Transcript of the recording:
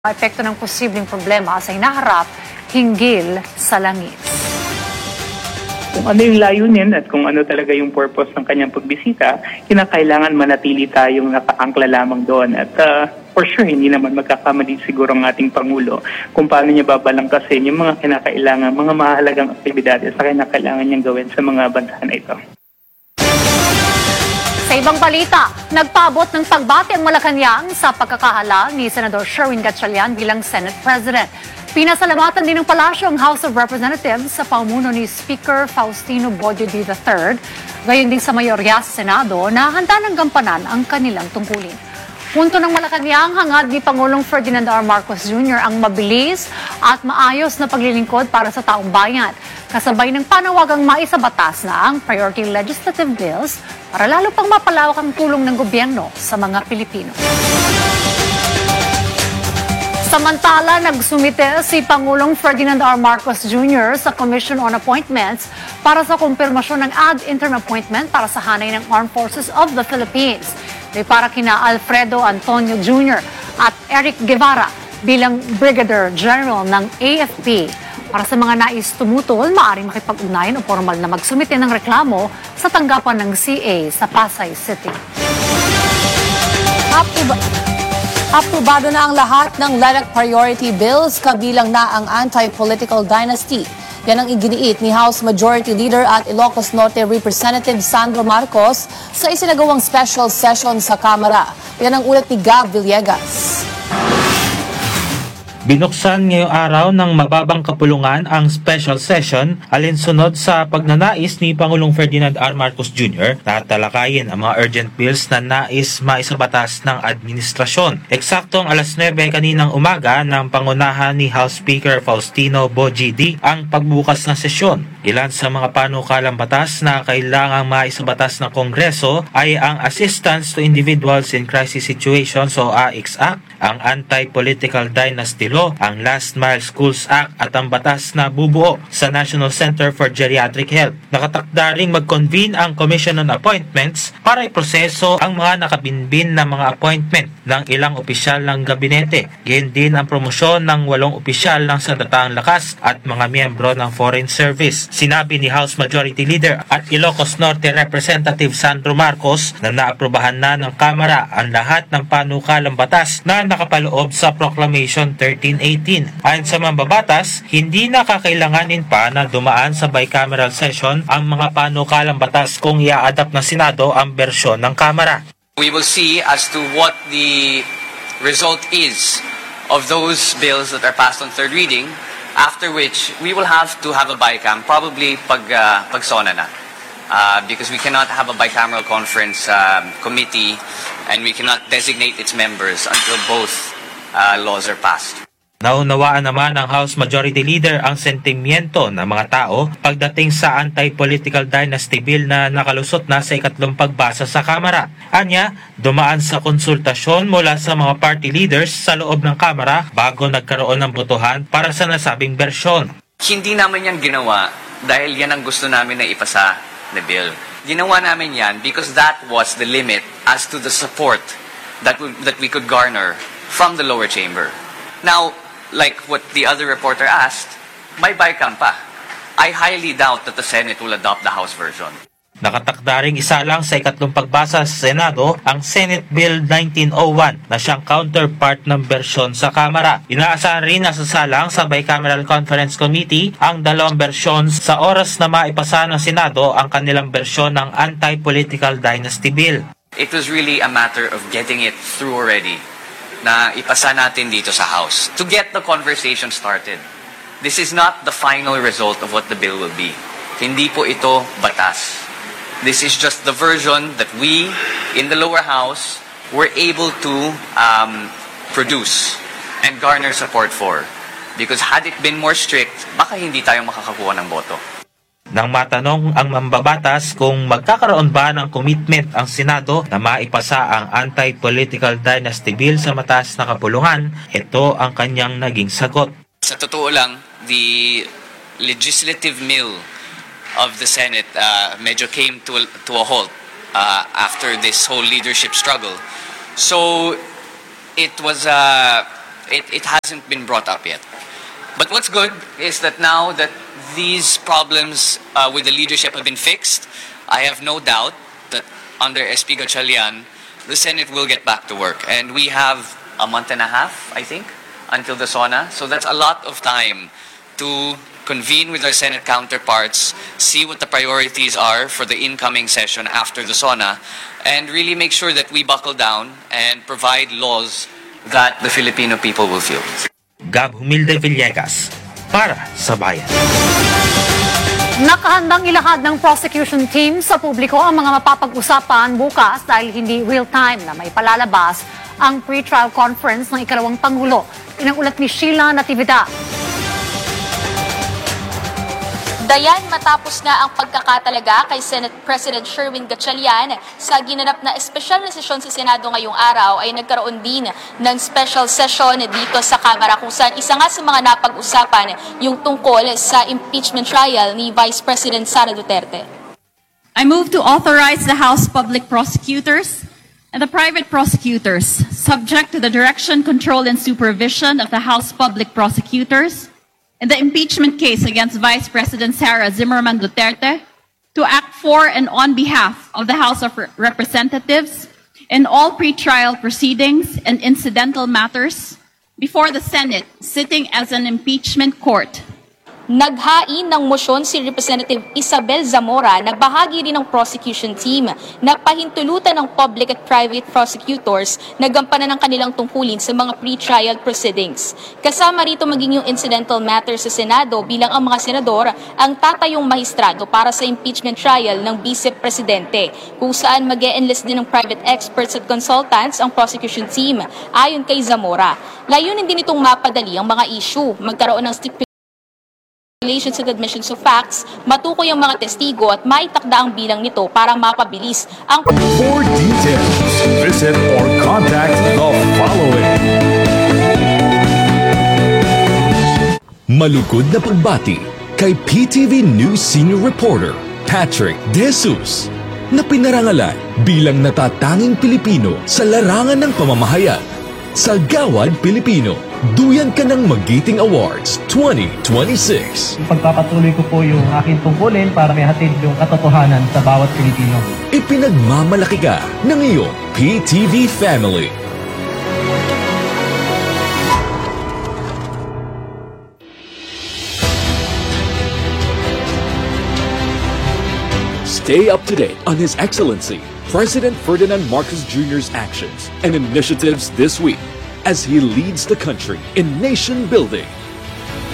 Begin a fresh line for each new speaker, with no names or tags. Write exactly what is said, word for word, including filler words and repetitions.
epekto ng posibleng problema sa hinaharap hinggil sa langis.
Kung ano yung layunin at kung ano talaga yung purpose ng kanyang pagbisita, kinakailangan manatili tayong nakaangkla lamang doon. At uh, for sure, hindi naman magkakamali siguro ang ating Pangulo kung paano niya babalangkasin yung mga kinakailangan, mga mahalagang aktibidades sa kinakailangan niyang gawin sa mga bansa na ito.
Sa ibang balita, nagpaabot ng pagbati ang Malacanang sa pagkakahala ni Senador Sherwin Gatchalian bilang Senate President. Pinasalamatan din ng palasyo ang House of Representatives sa pamumuno ni Speaker Faustino Bojoy the third. Gayon din sa mayorya sa Senado na handa ng gampanan ang kanilang tungkulin. Punto ng Malacanang, hangad ni Pangulong Ferdinand R. Marcos Junior ang mabilis at maayos na paglilingkod para sa taong bayan. Kasabay ng panawagang maisabatas na ang priority legislative bills para lalo pang mapalawak ang tulong ng gobyerno sa mga Pilipino. Samantala, nagsumite si Pangulong Ferdinand R. Marcos Junior sa Commission on Appointments para sa kumpirmasyon ng ad interim appointment para sa hanay ng Armed Forces of the Philippines. May para kina Alfredo Antonio Junior at Eric Guevara bilang Brigadier General ng A F P. Para sa mga nais tumutol, maaaring makipag-ugnayan o formal na magsumite ng reklamo sa tanggapan ng C A sa Pasay City.
Aprobado na ang lahat ng L E D C priority bills, kabilang na ang anti-political dynasty. Yan ang iginiit ni House Majority Leader at Ilocos Norte Representative Sandro Marcos sa isinagawang special session sa Kamara. Yan ang ulat ni Gab Villegas.
Binuksan ngayong araw ng mababang kapulungan ang special session alinsunod sa pagnanais ni Pangulong Ferdinand R. Marcos Junior na talakayin ang mga urgent bills na nais maisabatas ng administrasyon. Eksaktong alas nuwebe kaninang umaga ng pangunahan ni House Speaker Faustino Bojoy ang pagbukas ng sesyon. Ilan sa mga panukalang batas na kailangang maisabatas ng Kongreso ay ang Assistance to Individuals in Crisis Situations o A I C S Act, ang Anti-Political Dynasty Law, ang Last Mile Schools Act at ang batas na bubuo sa National Center for Geriatric Health. Nakatakda ring mag-convene ang Commission on Appointments para iproseso ang mga nakabinbin na mga appointment ng ilang opisyal ng gabinete. Gayon din ang promosyon ng walong opisyal ng Sandataang Lakas at mga miyembro ng Foreign Service. Sinabi ni House Majority Leader at Ilocos Norte Representative Sandro Marcos na naaprubahan na ng Kamara ang lahat ng panukalang batas na nakapaloob sa Proclamation thirteen eighteen. Ayon sa mambabatas, hindi na kakailanganin pa na dumaan sa bicameral session ang mga panukalang batas kung i-adapt ng Senado ang bersyon ng Kamara.
We will see as to what the result is of those bills that are passed on third reading, after which we will have to have a bicam, probably pag, uh, pag sona na. Uh, because we cannot have a bicameral conference um, committee and we cannot designate its members until both uh, laws are passed.
Naunawaan naman ng House Majority Leader ang sentimiento ng mga tao pagdating sa anti-political dynasty bill na nakalusot na sa ikatlong pagbasa sa Kamara. Anya, dumaan sa konsultasyon mula sa mga party leaders sa loob ng Kamara bago nagkaroon ng botohan para sa nasabing bersyon.
Hindi naman yan ginawa dahil yan ang gusto namin na ipasa na bill. Ginawa namin yan because that was the limit as to the support that we, that we could garner from the lower chamber. Now, like what the other reporter asked, may bicam pa. I highly doubt that the Senate will adopt the House version.
Nakatakda ring isa lang sa ikatlong pagbasa sa Senado ang Senate Bill nineteen oh one na siyang counterpart ng bersyon sa Kamara. Inaasahan rin na sasalang sa Bicameral Conference Committee ang dalawang bersyon sa oras na maipasa ng Senado ang kanilang bersyon ng Anti-Political Dynasty Bill.
It was really a matter of getting it through already na ipasa natin dito sa House to get the conversation started. This is not the final result of what the bill will be. Hindi po ito batas. This is just the version that we, in the lower house, were able to um, produce and garner support for. Because had it been more strict, baka hindi tayo makakakuha ng boto.
Nang matanong ang mambabatas kung magkakaroon ba ng commitment ang Senado na maipasa ang anti-political dynasty bill sa mataas na kapulungan, ito ang kanyang naging sagot.
Sa totoo lang, the legislative mill of the Senate uh, medyo came to a, to a halt uh, after this whole leadership struggle. So it was uh, it, it hasn't been brought up yet. But what's good is that now that these problems uh, with the leadership have been fixed, I have no doubt that under S P Gatchalian, the Senate will get back to work. And we have a month and a half, I think, until the SONA. So that's a lot of time to convene with our Senate counterparts, see what the priorities are for the incoming session after the SONA, and really make sure that we buckle down and provide laws that the Filipino people will feel.
Gab Humilde Villegas, para sa Bayan.
Nakahandang ilahad ng prosecution team sa publiko ang mga mapapag-usapan bukas dahil hindi real-time na may palalabas ang pre-trial conference ng ikalawang Pangulo. Inuulat ni Sheila Natividad.
Dayan matapos na ang pagkakatalaga kay Senate President Sherwin Gatchalian sa ginanap na espesyal na sesyon sa Senado ngayong araw ay nagkaroon din ng special session dito sa Kamara kung saan isa nga sa mga napag-usapan yung tungkol sa impeachment trial ni Vice President Sara Duterte.
I move to authorize the House Public Prosecutors and the private prosecutors, subject to the direction, control, and supervision of the House Public Prosecutors, in the impeachment case against Vice President Sara Zimmerman Duterte, to act for and on behalf of the House of Representatives in all pre-trial proceedings and incidental matters before the Senate sitting as an impeachment court.
Naghain ng mosyon si Representative Isabel Zamora na bahagi rin ng prosecution team na pahintulutan ng public at private prosecutors na gampanan ng kanilang tungkulin sa mga pre-trial proceedings. Kasama rito maging yung incidental matters sa Senado bilang ang mga senador ang tatayong mahistrado para sa impeachment trial ng Vice Presidente, kung saan mag-e-enlist din ng private experts at consultants ang prosecution team ayon kay Zamora. Layunin din itong mapadali ang mga issue, magkaroon ng stipulation at admissions of facts, matukoy ang mga testigo at maitakda ang bilang nito para mapabilis ang...
For details, visit or contact the following. Malugod na pagbati kay P T V News Senior Reporter Patrick De Jesus na pinarangalan bilang natatanging Pilipino sa larangan ng pamamahayag. Sa Gawad Pilipino, duyan ka ng Magiting Awards twenty twenty-six.
Pagpapatuloy ko po yung aking tungkulin para may hatid yung katotohanan sa bawat Pilipino.
Ipinagmamalaki ka ng iyong P T V family. Stay up to date on His Excellency President Ferdinand Marcos Junior's actions and initiatives this week as he leads the country in nation building